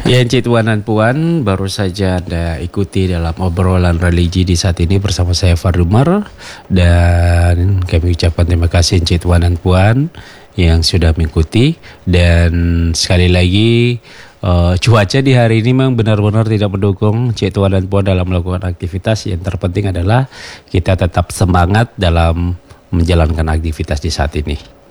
Ya, Encik Tuan dan Puan, baru saja Anda ikuti dalam obrolan religi di saat ini bersama saya Fardumar, dan kami ucapkan terima kasih Encik Tuan dan Puan yang sudah mengikuti. Dan sekali lagi cuaca di hari ini memang benar-benar tidak mendukung Encik Tuan dan Puan dalam melakukan aktivitas. Yang terpenting adalah kita tetap semangat dalam menjalankan aktivitas di saat ini.